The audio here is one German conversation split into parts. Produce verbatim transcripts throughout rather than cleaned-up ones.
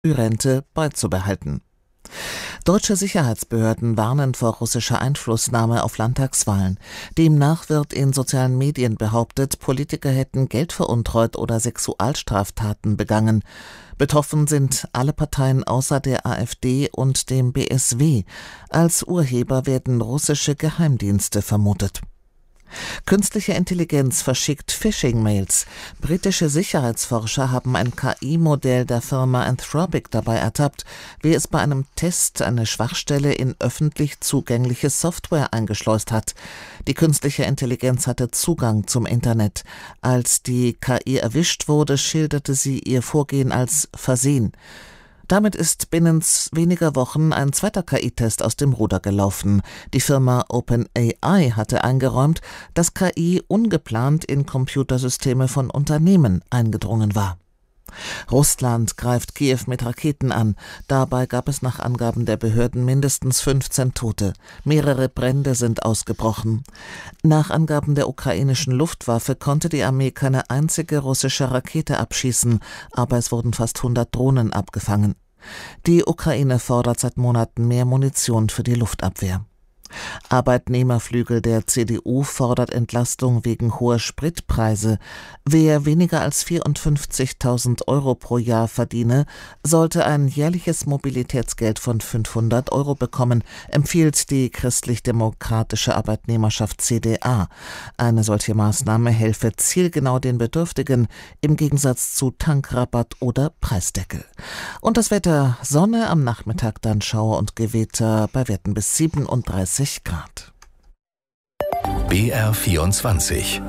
Rente beizubehalten. Deutsche Sicherheitsbehörden warnen vor russischer Einflussnahme auf Landtagswahlen. Demnach wird in sozialen Medien behauptet, Politiker hätten Geld veruntreut oder Sexualstraftaten begangen. Betroffen sind alle Parteien außer der AfD und dem B S W. Als Urheber werden russische Geheimdienste vermutet. Künstliche Intelligenz verschickt Phishing-Mails. Britische Sicherheitsforscher haben ein K I-Modell der Firma Anthropic dabei ertappt, wie es bei einem Test eine Schwachstelle in öffentlich zugängliche Software eingeschleust hat. Die künstliche Intelligenz hatte Zugang zum Internet. Als die K I erwischt wurde, schilderte sie ihr Vorgehen als Versehen. Damit ist binnen weniger Wochen ein zweiter K I-Test aus dem Ruder gelaufen. Die Firma OpenAI hatte eingeräumt, dass K I ungeplant in Computersysteme von Unternehmen eingedrungen war. Russland greift Kiew mit Raketen an. Dabei gab es nach Angaben der Behörden mindestens fünfzehn Tote. Mehrere Brände sind ausgebrochen. Nach Angaben der ukrainischen Luftwaffe konnte die Armee keine einzige russische Rakete abschießen, aber es wurden fast hundert Drohnen abgefangen. Die Ukraine fordert seit Monaten mehr Munition für die Luftabwehr. Arbeitnehmerflügel der C D U fordert Entlastung wegen hoher Spritpreise. Wer weniger als vierundfünfzigtausend Euro pro Jahr verdiene, sollte ein jährliches Mobilitätsgeld von fünfhundert Euro bekommen, empfiehlt die christlich-demokratische Arbeitnehmerschaft C D A. Eine solche Maßnahme helfe zielgenau den Bedürftigen, im Gegensatz zu Tankrabatt oder Preisdeckel. Und das Wetter: Sonne, am Nachmittag dann Schauer und Gewitter bei Werten bis siebenunddreißig Grad. B R vierundzwanzig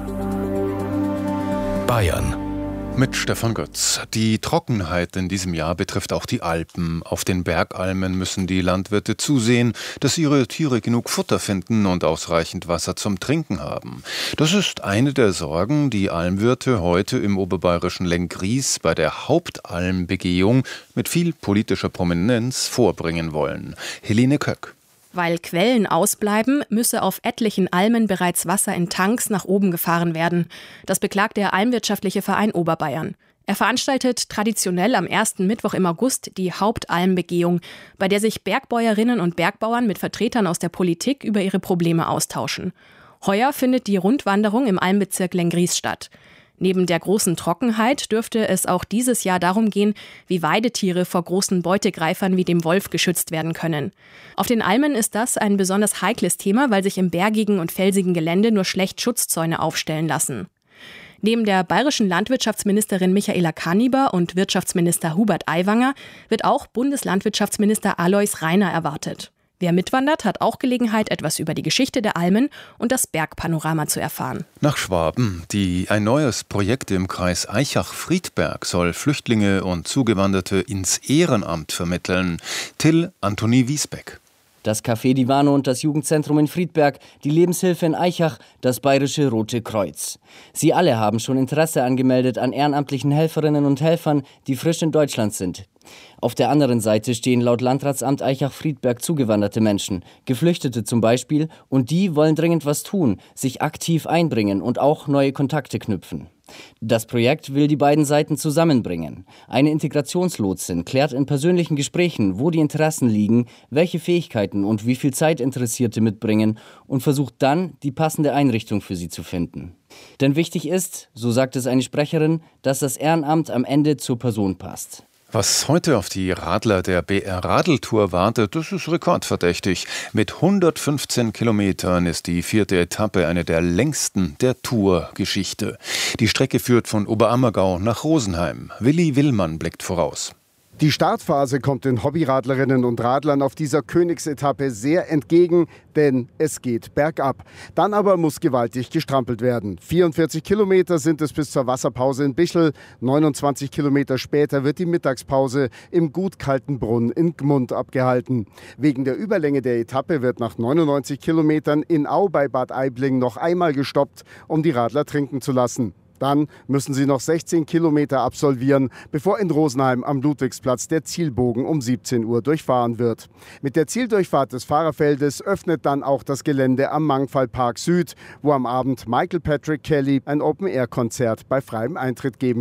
Bayern mit Stefan Götz. Die Trockenheit in diesem Jahr betrifft auch die Alpen. Auf den Bergalmen müssen die Landwirte zusehen, dass ihre Tiere genug Futter finden und ausreichend Wasser zum Trinken haben. Das ist eine der Sorgen, die Almwirte heute im oberbayerischen Lenggries bei der Hauptalmbegehung mit viel politischer Prominenz vorbringen wollen. Helene Köck. Weil Quellen ausbleiben, müsse auf etlichen Almen bereits Wasser in Tanks nach oben gefahren werden. Das beklagt der Almwirtschaftliche Verein Oberbayern. Er veranstaltet traditionell am ersten Mittwoch im August die Hauptalmbegehung, bei der sich Bergbäuerinnen und Bergbauern mit Vertretern aus der Politik über ihre Probleme austauschen. Heuer findet die Rundwanderung im Almbezirk Lenggries statt. Neben der großen Trockenheit dürfte es auch dieses Jahr darum gehen, wie Weidetiere vor großen Beutegreifern wie dem Wolf geschützt werden können. Auf den Almen ist das ein besonders heikles Thema, weil sich im bergigen und felsigen Gelände nur schlecht Schutzzäune aufstellen lassen. Neben der bayerischen Landwirtschaftsministerin Michaela Kaniber und Wirtschaftsminister Hubert Aiwanger wird auch Bundeslandwirtschaftsminister Alois Rainer erwartet. Wer mitwandert, hat auch Gelegenheit, etwas über die Geschichte der Almen und das Bergpanorama zu erfahren. Nach Schwaben. Die, ein neues Projekt im Kreis Aichach-Friedberg soll Flüchtlinge und Zugewanderte ins Ehrenamt vermitteln. Till Anthony Wiesbeck. Das Café Divano und das Jugendzentrum in Friedberg, die Lebenshilfe in Aichach, das Bayerische Rote Kreuz. Sie alle haben schon Interesse angemeldet an ehrenamtlichen Helferinnen und Helfern, die frisch in Deutschland sind. Auf der anderen Seite stehen laut Landratsamt Aichach-Friedberg zugewanderte Menschen, Geflüchtete zum Beispiel, und die wollen dringend was tun, sich aktiv einbringen und auch neue Kontakte knüpfen. Das Projekt will die beiden Seiten zusammenbringen. Eine Integrationslotsin klärt in persönlichen Gesprächen, wo die Interessen liegen, welche Fähigkeiten und wie viel Zeit Interessierte mitbringen und versucht dann, die passende Einrichtung für sie zu finden. Denn wichtig ist, so sagt es eine Sprecherin, dass das Ehrenamt am Ende zur Person passt. Was heute auf die Radler der B R Radeltour wartet, das ist rekordverdächtig. Mit hundertfünfzehn Kilometern ist die vierte Etappe eine der längsten der Tour-Geschichte. Die Strecke führt von Oberammergau nach Rosenheim. Willi Willmann blickt voraus. Die Startphase kommt den Hobbyradlerinnen und Radlern auf dieser Königsetappe sehr entgegen, denn es geht bergab. Dann aber muss gewaltig gestrampelt werden. vierundvierzig Kilometer sind es bis zur Wasserpause in Bichel. neunundzwanzig Kilometer später wird die Mittagspause im gut kalten Brunn in Gmund abgehalten. Wegen der Überlänge der Etappe wird nach neunundneunzig Kilometern in Au bei Bad Aibling noch einmal gestoppt, um die Radler trinken zu lassen. Dann müssen sie noch sechzehn Kilometer absolvieren, bevor in Rosenheim am Ludwigsplatz der Zielbogen um siebzehn Uhr durchfahren wird. Mit der Zieldurchfahrt des Fahrerfeldes öffnet dann auch das Gelände am Mangfallpark Süd, wo am Abend Michael Patrick Kelly ein Open-Air-Konzert bei freiem Eintritt geben wird.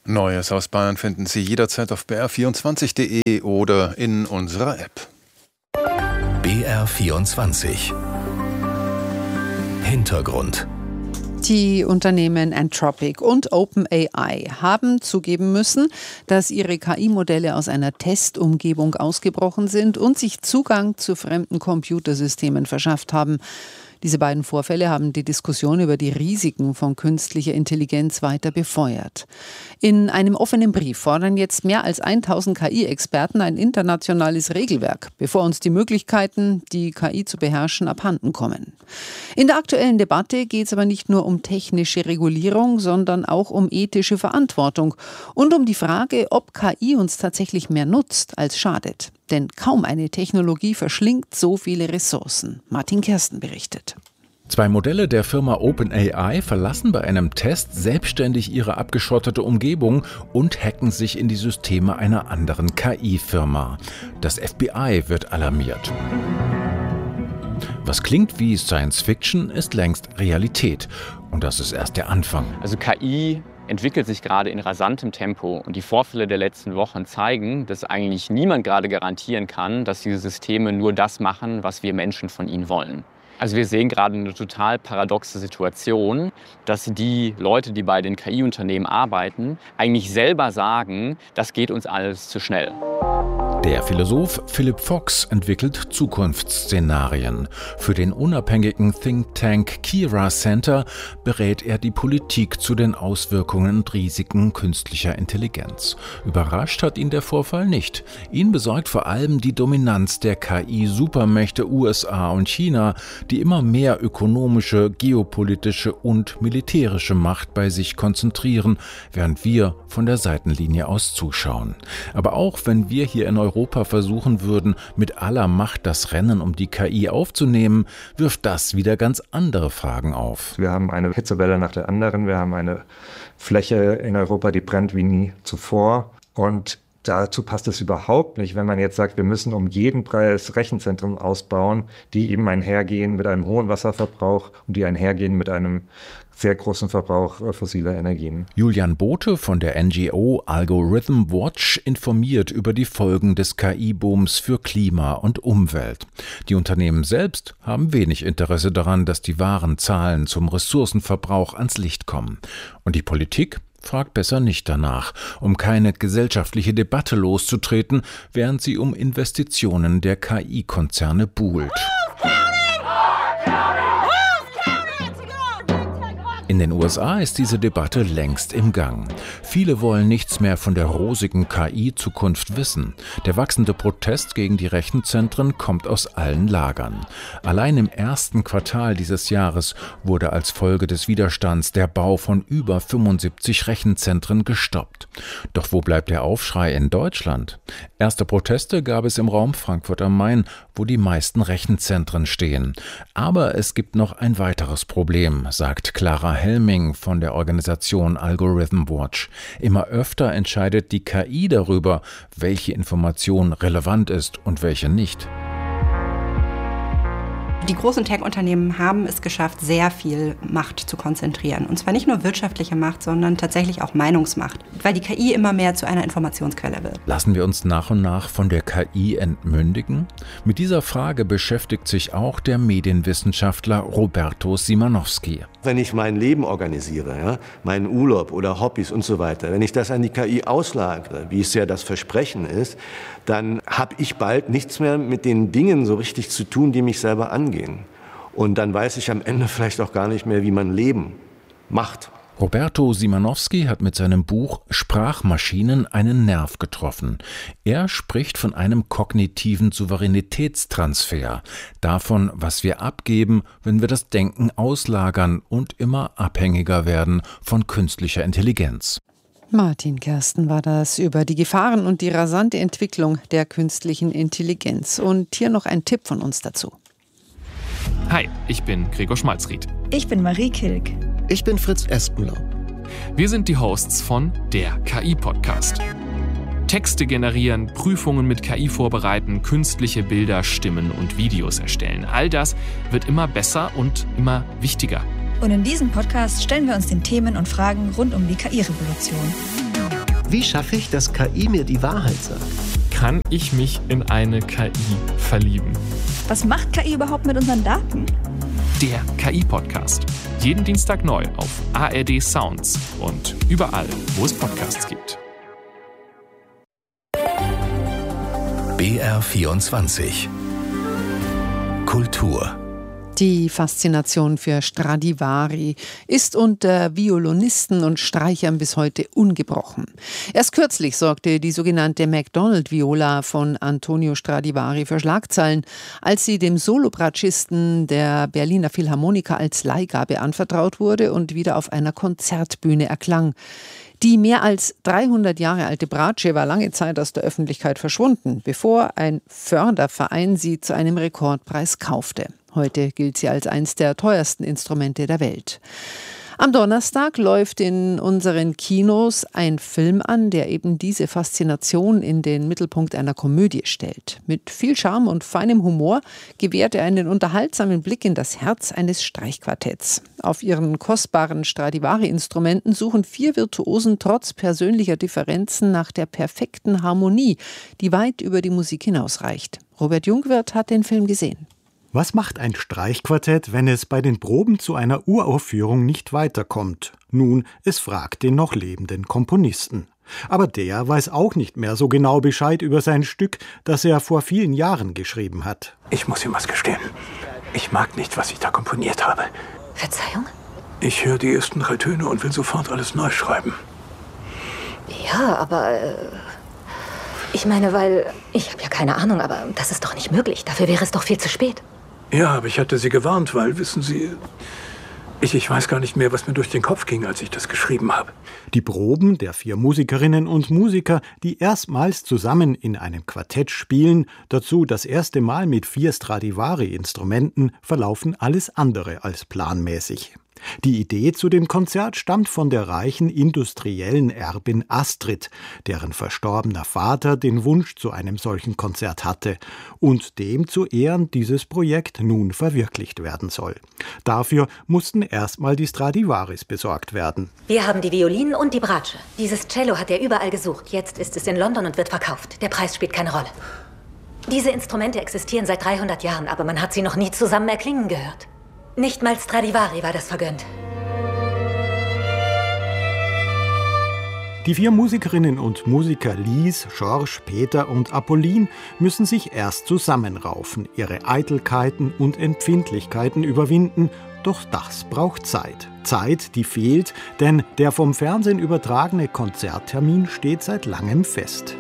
Neues aus Bayern finden Sie jederzeit auf b r vierundzwanzig punkt d e oder in unserer App. B R vierundzwanzig Hintergrund. Die Unternehmen Anthropic und OpenAI haben zugeben müssen, dass ihre K I-Modelle aus einer Testumgebung ausgebrochen sind und sich Zugang zu fremden Computersystemen verschafft haben. Diese beiden Vorfälle haben die Diskussion über die Risiken von künstlicher Intelligenz weiter befeuert. In einem offenen Brief fordern jetzt mehr als tausend K I-Experten ein internationales Regelwerk, bevor uns die Möglichkeiten, die K I zu beherrschen, abhanden kommen. In der aktuellen Debatte geht es aber nicht nur um technische Regulierung, sondern auch um ethische Verantwortung und um die Frage, ob K I uns tatsächlich mehr nutzt als schadet. Denn kaum eine Technologie verschlingt so viele Ressourcen. Martin Kersten berichtet. Zwei Modelle der Firma OpenAI verlassen bei einem Test selbstständig ihre abgeschottete Umgebung und hacken sich in die Systeme einer anderen K I-Firma. Das F B I wird alarmiert. Was klingt wie Science Fiction, ist längst Realität. Und das ist erst der Anfang. Also K I entwickelt sich gerade in rasantem Tempo und die Vorfälle der letzten Wochen zeigen, dass eigentlich niemand gerade garantieren kann, dass diese Systeme nur das machen, was wir Menschen von ihnen wollen. Also wir sehen gerade eine total paradoxe Situation, dass die Leute, die bei den K I-Unternehmen arbeiten, eigentlich selber sagen, das geht uns alles zu schnell. Der Philosoph Philip Fox entwickelt Zukunftsszenarien. Für den unabhängigen Think Tank Kira Center berät er die Politik zu den Auswirkungen und Risiken künstlicher Intelligenz. Überrascht hat ihn der Vorfall nicht. Ihn besorgt vor allem die Dominanz der K I-Supermächte U S A und China, die immer mehr ökonomische, geopolitische und militärische Macht bei sich konzentrieren, während wir von der Seitenlinie aus zuschauen. Aber auch wenn wir hier in Europa Europa versuchen würden, mit aller Macht das Rennen um die K I aufzunehmen, wirft das wieder ganz andere Fragen auf. Wir haben eine Hitzewelle nach der anderen, wir haben eine Fläche in Europa, die brennt wie nie zuvor und dazu passt es überhaupt nicht, wenn man jetzt sagt, wir müssen um jeden Preis Rechenzentren ausbauen, die eben einhergehen mit einem hohen Wasserverbrauch und die einhergehen mit einem sehr großen Verbrauch fossiler Energien. Julian Bote von der N G O Algorithm Watch informiert über die Folgen des K I-Booms für Klima und Umwelt. Die Unternehmen selbst haben wenig Interesse daran, dass die wahren Zahlen zum Ressourcenverbrauch ans Licht kommen. Und die Politik fragt besser nicht danach, um keine gesellschaftliche Debatte loszutreten, während sie um Investitionen der K I-Konzerne buhlt. In den U S A ist diese Debatte längst im Gang. Viele wollen nichts mehr von der rosigen K I-Zukunft wissen. Der wachsende Protest gegen die Rechenzentren kommt aus allen Lagern. Allein im ersten Quartal dieses Jahres wurde als Folge des Widerstands der Bau von über fünfundsiebzig Rechenzentren gestoppt. Doch wo bleibt der Aufschrei in Deutschland? Erste Proteste gab es im Raum Frankfurt am Main, wo die meisten Rechenzentren stehen. Aber es gibt noch ein weiteres Problem, sagt Clara Helming von der Organisation Algorithm Watch. Immer öfter entscheidet die K I darüber, welche Information relevant ist und welche nicht. Die großen Tech-Unternehmen haben es geschafft, sehr viel Macht zu konzentrieren. Und zwar nicht nur wirtschaftliche Macht, sondern tatsächlich auch Meinungsmacht, weil die K I immer mehr zu einer Informationsquelle wird. Lassen wir uns nach und nach von der K I entmündigen? Mit dieser Frage beschäftigt sich auch der Medienwissenschaftler Roberto Simanowski. Wenn ich mein Leben organisiere, ja, meinen Urlaub oder Hobbys und so weiter, wenn ich das an die K I auslagere, wie es ja das Versprechen ist, dann habe ich bald nichts mehr mit den Dingen so richtig zu tun, die mich selber angehen. Und dann weiß ich am Ende vielleicht auch gar nicht mehr, wie man Leben macht. Roberto Simanowski hat mit seinem Buch Sprachmaschinen einen Nerv getroffen. Er spricht von einem kognitiven Souveränitätstransfer, davon, was wir abgeben, wenn wir das Denken auslagern und immer abhängiger werden von künstlicher Intelligenz. Martin Kersten war das über die Gefahren und die rasante Entwicklung der künstlichen Intelligenz. Und hier noch ein Tipp von uns dazu. Hi, ich bin Gregor Schmalzried. Ich bin Marie Kilk. Ich bin Fritz Espenlaub. Wir sind die Hosts von der K I-Podcast. Texte generieren, Prüfungen mit K I vorbereiten, künstliche Bilder, Stimmen und Videos erstellen. All das wird immer besser und immer wichtiger. Und in diesem Podcast stellen wir uns den Themen und Fragen rund um die K I-Revolution. Wie schaffe ich, dass K I mir die Wahrheit sagt? Kann ich mich in eine K I verlieben? Was macht K I überhaupt mit unseren Daten? Der K I-Podcast. Jeden Dienstag neu auf A R D Sounds und überall, wo es Podcasts gibt. B R vierundzwanzig Kultur. Die Faszination für Stradivari ist unter Violonisten und Streichern bis heute ungebrochen. Erst kürzlich sorgte die sogenannte MacDonald-Viola von Antonio Stradivari für Schlagzeilen, als sie dem Solobratschisten der Berliner Philharmoniker als Leihgabe anvertraut wurde und wieder auf einer Konzertbühne erklang. Die mehr als dreihundert Jahre alte Bratsche war lange Zeit aus der Öffentlichkeit verschwunden, bevor ein Förderverein sie zu einem Rekordpreis kaufte. Heute gilt sie als eines der teuersten Instrumente der Welt. Am Donnerstag läuft in unseren Kinos ein Film an, der eben diese Faszination in den Mittelpunkt einer Komödie stellt. Mit viel Charme und feinem Humor gewährt er einen unterhaltsamen Blick in das Herz eines Streichquartetts. Auf ihren kostbaren Stradivari-Instrumenten suchen vier Virtuosen trotz persönlicher Differenzen nach der perfekten Harmonie, die weit über die Musik hinausreicht. Robert Jungwirth hat den Film gesehen. Was macht ein Streichquartett, wenn es bei den Proben zu einer Uraufführung nicht weiterkommt? Nun, es fragt den noch lebenden Komponisten. Aber der weiß auch nicht mehr so genau Bescheid über sein Stück, das er vor vielen Jahren geschrieben hat. Ich muss ihm was gestehen. Ich mag nicht, was ich da komponiert habe. Verzeihung? Ich höre die ersten drei Töne und will sofort alles neu schreiben. Ja, aber... Äh, ich meine, weil... Ich habe ja keine Ahnung, aber das ist doch nicht möglich. Dafür wäre es doch viel zu spät. Ja, aber ich hatte Sie gewarnt, weil, wissen Sie, ich, ich weiß gar nicht mehr, was mir durch den Kopf ging, als ich das geschrieben habe. Die Proben der vier Musikerinnen und Musiker, die erstmals zusammen in einem Quartett spielen, dazu das erste Mal mit vier Stradivari-Instrumenten, verlaufen alles andere als planmäßig. Die Idee zu dem Konzert stammt von der reichen industriellen Erbin Astrid, deren verstorbener Vater den Wunsch zu einem solchen Konzert hatte und dem zu Ehren dieses Projekt nun verwirklicht werden soll. Dafür mussten erstmal die Stradivaris besorgt werden. Wir haben die Violinen und die Bratsche. Dieses Cello hat er überall gesucht. Jetzt ist es in London und wird verkauft. Der Preis spielt keine Rolle. Diese Instrumente existieren seit dreihundert Jahren, aber man hat sie noch nie zusammen erklingen gehört. Nicht mal Stradivari war das vergönnt. Die vier Musikerinnen und Musiker Lies, Georges, Peter und Apolline müssen sich erst zusammenraufen, ihre Eitelkeiten und Empfindlichkeiten überwinden, doch das braucht Zeit. Zeit, die fehlt, denn der vom Fernsehen übertragene Konzerttermin steht seit langem fest.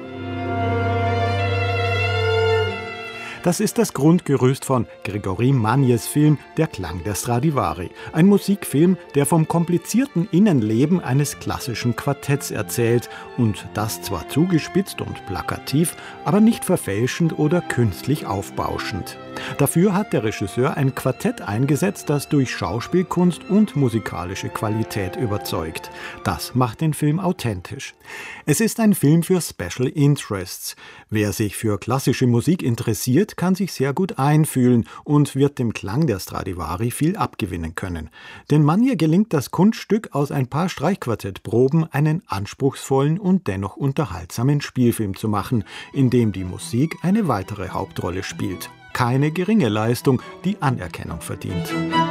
Das ist das Grundgerüst von Gregory Magnes Film Der Klang der Stradivari. Ein Musikfilm, der vom komplizierten Innenleben eines klassischen Quartetts erzählt und das zwar zugespitzt und plakativ, aber nicht verfälschend oder künstlich aufbauschend. Dafür hat der Regisseur ein Quartett eingesetzt, das durch Schauspielkunst und musikalische Qualität überzeugt. Das macht den Film authentisch. Es ist ein Film für Special Interests. Wer sich für klassische Musik interessiert, kann sich sehr gut einfühlen und wird dem Klang der Stradivari viel abgewinnen können. Denn Magnes gelingt das Kunststück, aus ein paar Streichquartettproben einen anspruchsvollen und dennoch unterhaltsamen Spielfilm zu machen, in dem die Musik eine weitere Hauptrolle spielt. Keine geringe Leistung, die Anerkennung verdient.